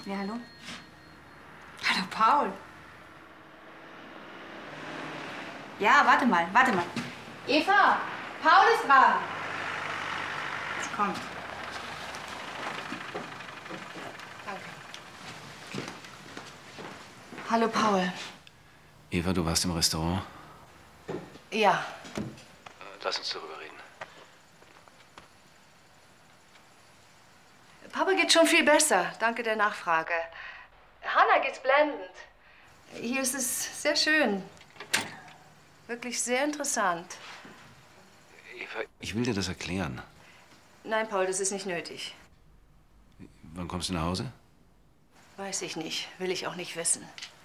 Ja, hallo? Hallo, Paul. Ja, warte mal, warte mal. Eva, Paul ist dran. Sie kommt. Danke. Hallo, Paul. Eva, du warst im Restaurant? Ja. Lass uns darüber reden. Papa geht schon viel besser. Danke der Nachfrage. Hanna geht's blendend. Hier ist es sehr schön. Wirklich sehr interessant. Eva, ich will dir das erklären. Nein, Paul, das ist nicht nötig. Wann kommst du nach Hause? Weiß ich nicht. Will ich auch nicht wissen.